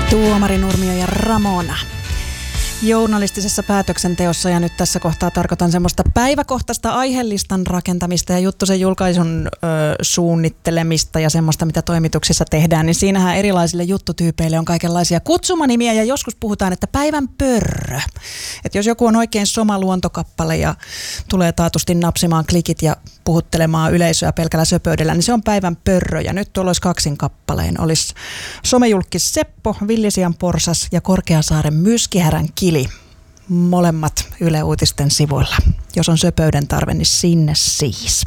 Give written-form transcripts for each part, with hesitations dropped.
Tuomari Nurmio ja Ramona. Journalistisessa päätöksenteossa, ja nyt tässä kohtaa tarkoitan semmoista päiväkohtaista aihelistan rakentamista ja Juttusen julkaisun suunnittelemista ja semmoista, mitä toimituksissa tehdään, niin siinähän erilaisille juttutyypeille on kaikenlaisia kutsumanimiä ja joskus puhutaan, että päivän pörrö. Että jos joku on oikein soma luontokappale ja tulee taatusti napsimaan klikit ja puhuttelemaan yleisöä pelkällä söpöydellä, niin se on päivän pörrö. Ja nyt tuolla olisi kaksin kappaleen. Olisi somejulkis Seppo, Villisian porsas ja Korkeasaaren myskihärän kili. Molemmat Yle Uutisten sivuilla. Jos on söpöyden tarve, niin sinne siis.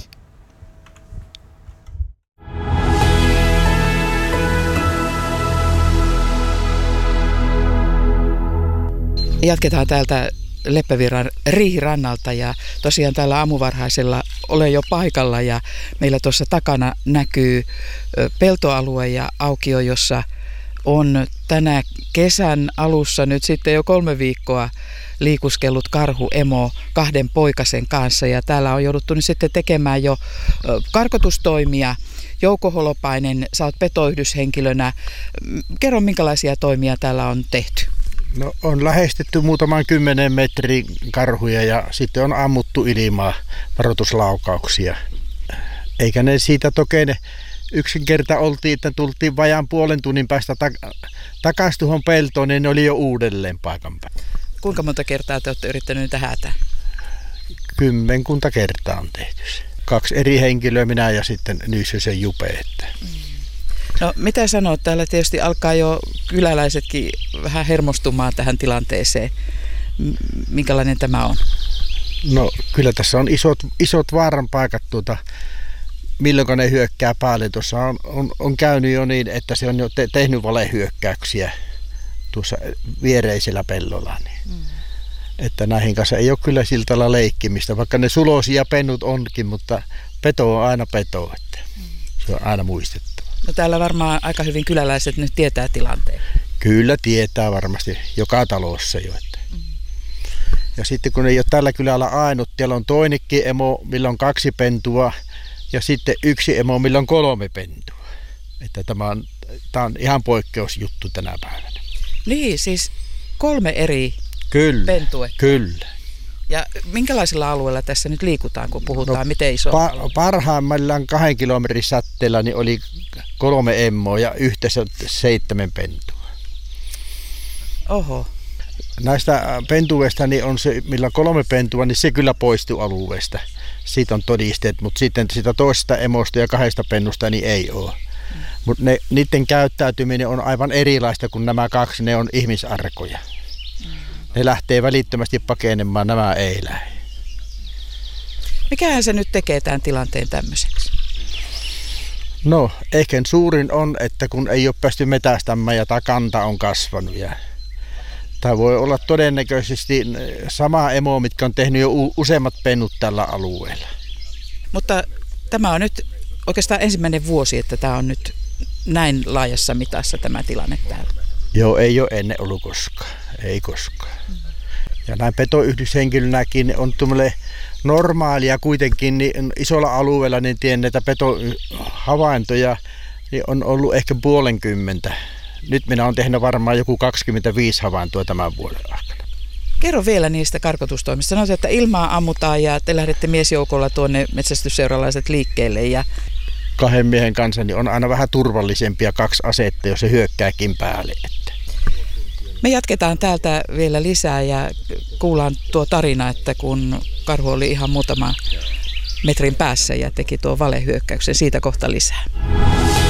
Jatketaan täältä Leppävirran riihirannalta ja tosiaan täällä aamuvarhaisella olen jo paikalla ja meillä tuossa takana näkyy peltoalue ja aukio, jossa on tänä kesän alussa nyt sitten jo 3 viikkoa liikuskellut karhuemo 2 poikasen kanssa ja täällä on jouduttu nyt sitten tekemään jo karkotustoimia. Jouko Holopainen, sä oot petoyhdyshenkilönä. Kerro, minkälaisia toimia täällä on tehty? No, on lähestetty muutaman 10 metrin karhuja ja sitten on ammuttu ilmaa varoituslaukauksia. Eikä ne siitä tokene yksinkerta oltiin, että tultiin vajaan puolen tunnin päästä takaisin tuohon peltoon, niin ne oli jo uudelleen paikan päällä. Kuinka monta kertaa te olette yrittäneet niitä häätää? 10 kertaa on tehty se. 2 eri henkilöä, minä ja sitten Nyyssösen Jupe. No mitä sanoo, täällä tietysti alkaa jo kyläläisetkin vähän hermostumaan tähän tilanteeseen. Minkälainen tämä on? No kyllä tässä on isot vaaran paikat milloin ne hyökkää päälle. Tuossa on käynyt jo niin, että se on jo tehnyt valehyökkäyksiä tuossa viereisellä pellolla. Niin. Että näihin kanssa ei ole kyllä sillä tavalla leikkimistä, vaikka ne suloisia pennut onkin, mutta peto on aina peto, että se on aina muistettava. No täällä varmaan aika hyvin kyläläiset nyt tietää tilanteen. Kyllä tietää varmasti, joka talossa jo. Ja sitten kun ei ole tällä kylällä ainut, siellä on toinenkin emo, millä on 2 pentua, ja sitten 1 emo, millä on 3 pentua. Että tämä on ihan poikkeusjuttu tänä päivänä. Niin, siis 3 eri pentuetta. Kyllä. Ja minkälaisella alueella tässä nyt liikutaan, kun puhutaan, miten iso parhaimmillaan 2 kilometrin säteellä niin oli 3 emmoa ja yhteensä 7 pentua. Oho. Näistä pentuista niin on se, millä on 3 pentua, niin se kyllä poistuu alueesta. Siitä on todisteet, mutta sitten sitä toisesta emosta ja 2 pennusta niin ei ole. Mutta niiden käyttäytyminen on aivan erilaista kuin nämä 2, ne on ihmisarkoja. Ne lähtee välittömästi pakenemaan, nämä ei lähde. Mikähän se nyt tekee tämän tilanteen tämmöiseksi? No, ehkä suurin on, että kun ei ole päästy metästämään ja tämä kanta on kasvanut. Tämä voi olla todennäköisesti sama emo, mitkä on tehnyt jo useammat pennut tällä alueella. Mutta tämä on nyt oikeastaan ensimmäinen vuosi, että tämä on nyt näin laajassa mitassa tämä tilanne täällä. Joo, ei ole ennen ollut koskaan. Ei koskaan. Ja näin petoyhdyshenkilönäkin on normaalia kuitenkin niin isolla alueella, niin tiedän näitä petohavaintoja niin on ollut ehkä 50. Nyt minä olen tehnyt varmaan joku 25 havaintoa tämän vuoden aikana. Kerro vielä niistä karkotustoimista. Sanoit, että ilmaa ammutaan ja te lähdette miesjoukolla tuonne metsästysseuralaiset liikkeelle. Ja 2 miehen kanssa niin on aina vähän turvallisempia 2 asetta, jos se hyökkääkin päälle. Me jatketaan täältä vielä lisää ja kuullaan tuo tarina, että kun karhu oli ihan muutama metrin päässä ja teki tuo valehyökkäyksen, siitä kohta lisää.